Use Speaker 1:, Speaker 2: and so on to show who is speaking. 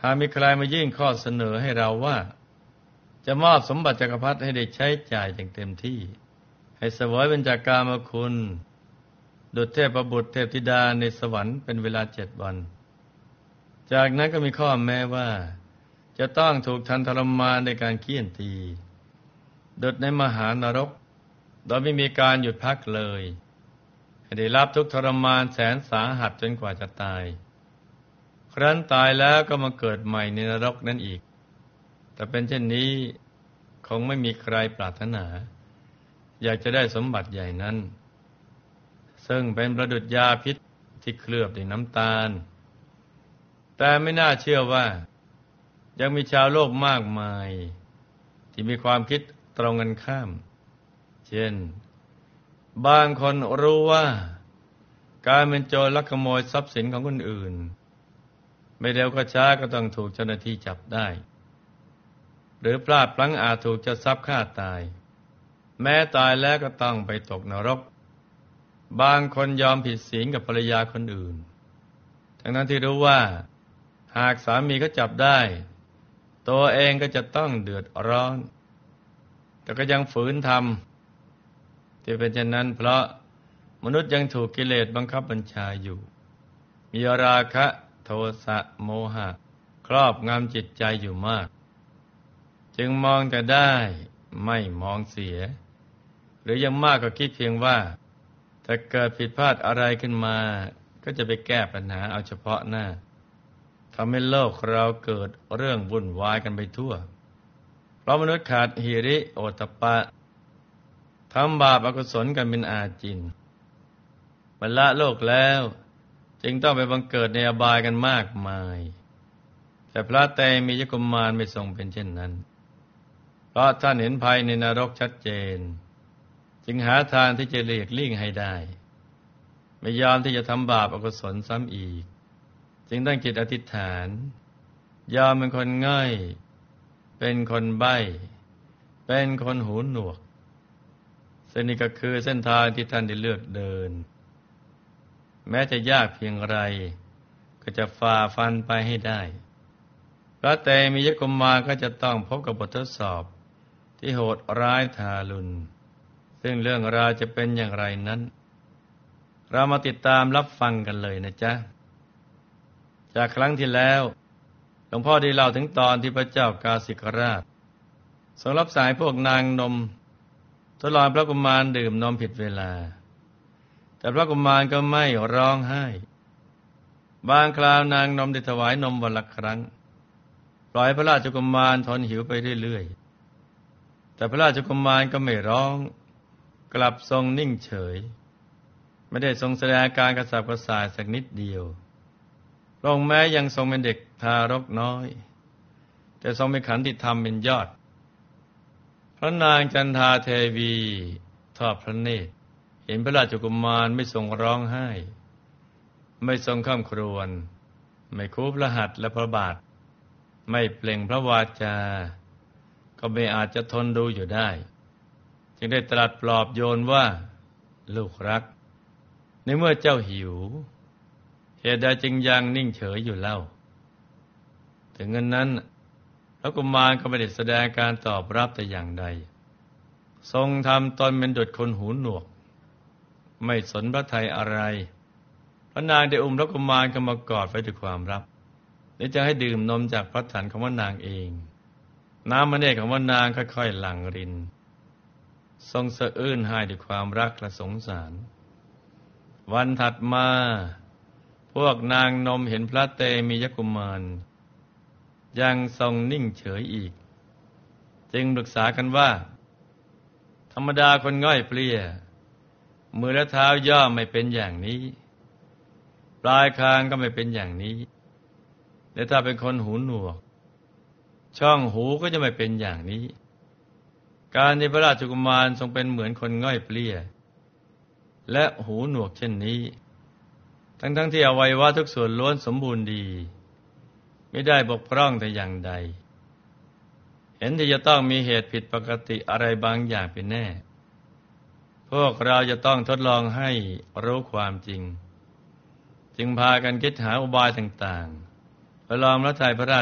Speaker 1: ากมีใครมายื่นข้อเสนอให้เราว่าจะมอบสมบัติจักรพรรดิให้ได้ใช้จ่ายอย่างเต็มที่ให้เสวยเป็นจากกามคุณดุจเทพบุตรเทพธิดาในสวรรค์เป็นเวลา7 วันจากนั้นก็มีข้อแม้ว่าจะต้องถูกทันทรมานในการเฆี่ยนตีดุจในมหานรกโดยไม่มีการหยุดพักเลยให้ได้รับทุกข์ทรมานแสนสาหัสจนกว่าจะตายครั้นตายแล้วก็มาเกิดใหม่ในนรกนั่นอีกแต่เป็นเช่นนี้คงไม่มีใครปรารถนาอยากจะได้สมบัติใหญ่นั้นซึ่งเป็นประดุจยาพิษที่เคลือบด้วยน้ำตาลแต่ไม่น่าเชื่อว่ายังมีชาวโลกมากมายที่มีความคิดตรงกันข้ามเช่นบางคนรู้ว่าการเป็นโจรลักขโมยทรัพย์สินของคนอื่นไม่เร็วก็ช้าก็ต้องถูกเจ้าหน้าที่จับได้หรือพลาดพลั้งอาจถูกเจ้าทรัพย์ฆ่าตายแม้ตายแล้วก็ต้องไปตกนรกบางคนยอมผิดศีลกับภรรยาคนอื่นทั้งนั้นที่รู้ว่าหากสามีเขาจับได้ตัวเองก็จะต้องเดือดร้อนแต่ก็ยังฝืนทำที่เป็นเช่นนั้นเพราะมนุษย์ยังถูกกิเลสบังคับบัญชาอยู่มีราคะโทสะโมหะครอบงำจิตใจอยู่มากจึงมองแต่ได้ไม่มองเสียหรือยังมากก็คิดเพียงว่าถ้าเกิดผิดพลาดอะไรขึ้นมาก็จะไปแก้ปัญหาเอาเฉพาะหน้าทำให้โลกเราเกิดเรื่องวุ่นวายกันไปทั่วเพราะมนุษย์ขาดหิริโอตตัปปะทำบาปอกุศลกันเป็นอาจินบรรละโลกแล้วจึงต้องไปบังเกิดในอบายกันมากมายแต่พระเตมียกุมารไม่ทรงเป็นเช่นนั้นเพราะท่านเห็นภัยในนรกชัดเจนจึงหาทางที่จะหลีกเลี่ยงให้ได้ไม่ยอมที่จะทำบาปอกุศลซ้ำอีกจึงตั้งจิตอธิษฐานยอมเป็นคนง่อยเป็นคนใบ้เป็นคนหูหนวกซึ่งนี่ก็คือเส้นทางที่ท่านได้เลือกเดินแม้จะยากเพียงไรก็จะฝ่าฟันไปให้ได้พระเตมียกุมารก็จะต้องพบกับบททดสอบที่โหดร้ายทารุณซึ่งเรื่องราวจะเป็นอย่างไรนั้นเรามาติดตามรับฟังกันเลยนะจ๊ะจากครั้งที่แล้วหลวงพ่อได้เล่าถึงตอนที่พระเจ้ากาสิกราชทรงรับสายพวกนางนมทดลองพระกุมารดื่มนมผิดเวลาแต่พระกุมารก็ไม่ร้องไห้บางคราวนางนมได้ถวายนมวันละครั้งปล่อยพระราชกุมารทนหิวไปเรื่อยๆแต่พระราชกุมารก็ไม่ร้องกลับทรงนิ่งเฉยไม่ได้ทรงแสดงอาการกระสับกระส่ายสักนิดเดียวพระองค์แม้ยังทรงเป็นเด็กทารกน้อยแต่ทรงมีขันติธรรมเป็นยอดพระนางจันทาเทวีทอดพระเนตรเห็นพระราชกุมารไม่ทรงร้องไห้ไม่ทรงข้ำครวญไม่คูพระหัตถ์และพระบาทไม่เปล่งพระวาจาก็ไม่อาจจะทนดูอยู่ได้จึงได้ตรัสปลอบโยนว่าลูกรักในเมื่อเจ้าหิวเหตุใดจึงยังนิ่งเฉยอยู่เล่าถึงนั้นพระกุมารก็ไม่ได้แสดงการตอบรับแต่อย่างใดทรงทำตนเป็นดุจคนหูหนวกไม่สนพระทัยอะไรพระนางได้อุ้มพระกุมารเข้ามากอดไว้ด้วยความรักและจะให้ดื่มนมจากพระถันของพระนางเองน้ำมะเนตของพระนางค่อยๆหลั่งรินทรงสะอื้นไห้ด้วยความรักและสงสารวันถัดมาพวกนางนมเห็นพระเตมียกุมารยังทรงนิ่งเฉยอีกจึงปรึกษากันว่าธรรมดาคนง่อยเปลี้ยมือและเท้าย่อมไม่เป็นอย่างนี้ปลายคางก็ไม่เป็นอย่างนี้และถ้าเป็นคนหูหนวกช่องหูก็จะไม่เป็นอย่างนี้การที่พระราชกุมารทรงเป็นเหมือนคนง่อยเปลี้ยและหูหนวกเช่นนี้ทั้งที่อวัยวะทุกส่วนล้วนสมบูรณ์ดีไม่ได้บกพร่องแต่อย่างใดเห็นที่จะต้องมีเหตุผิดปกติอะไรบางอย่างเป็นแน่พวกเราจะต้องทดลองให้รู้ความจริงจึงพากันคิดหาอุบายต่างๆประลองพระทัยพระรา